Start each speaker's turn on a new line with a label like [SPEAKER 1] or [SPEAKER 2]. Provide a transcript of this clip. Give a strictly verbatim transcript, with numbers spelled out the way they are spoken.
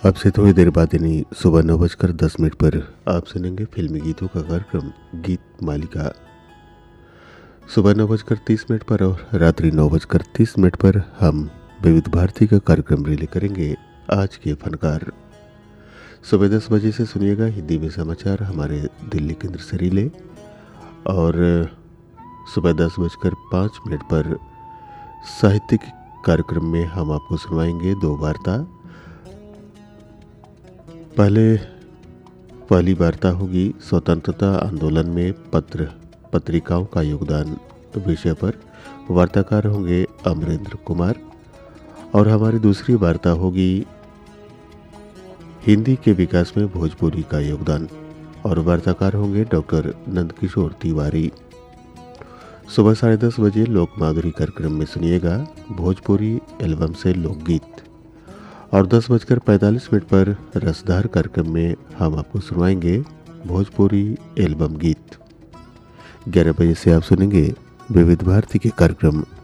[SPEAKER 1] अब से थोड़ी देर बाद यानी सुबह नौ बजकर दस मिनट पर आप सुनेंगे फिल्मी गीतों का कार्यक्रम गीत मालिका। सुबह नौ बजकर तीस मिनट पर और रात्रि नौ बजकर तीस मिनट पर हम विविध भारती का कार्यक्रम रिले करेंगे आज के फनकार। सुबह दस बजे से सुनिएगा हिंदी में समाचार हमारे दिल्ली केंद्र से रिले, और सुबह दस बजकर पाँच मिनट पर साहित्यिक कार्यक्रम में हम आपको सुनवाएंगे दो वार्ता। पहले पहली वार्ता होगी स्वतंत्रता आंदोलन में पत्र पत्रिकाओं का योगदान विषय पर। वार्ताकार होंगे अमरेंद्र कुमार। और हमारी दूसरी वार्ता होगी हिंदी के विकास में भोजपुरी का योगदान, और वार्ताकार होंगे डॉक्टर नंदकिशोर तिवारी। सुबह साढ़े दस बजे लोक माधुरी कार्यक्रम में सुनिएगा भोजपुरी एल्बम से लोकगीत, और दस बजकर पैंतालीस मिनट पर रसधार कार्यक्रम में हम आपको सुनवाएंगे भोजपुरी एल्बम गीत। ग्यारह बजे से आप सुनेंगे विविध भारती के कार्यक्रम